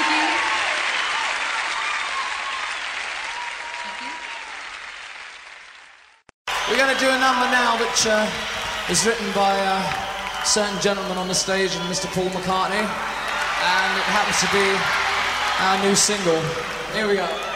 Thank you. We're going to do a number now which is written by a certain gentleman on the stage, and Mr. Paul McCartney, and it happens to be our new single. Here we go.